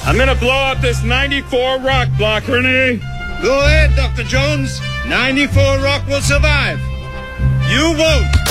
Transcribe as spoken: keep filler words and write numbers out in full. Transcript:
I'm gonna blow up this ninety-four rock block, Renee. Go ahead, Doctor Jones. ninety-four rock will survive. You won't.